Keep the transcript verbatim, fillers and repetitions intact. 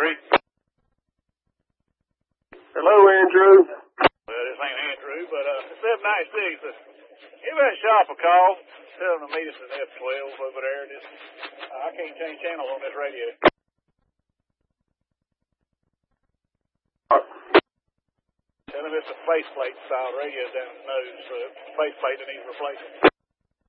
Country. Hello, Andrew. Well, this ain't Andrew, but uh, seven ninety-six. Uh, give that shop a call. Tell them to meet us at F twelve over there. This, uh, I can't change channels on this radio. Tell them it's a faceplate style radio down the nose, so it's a faceplate that needs replacing.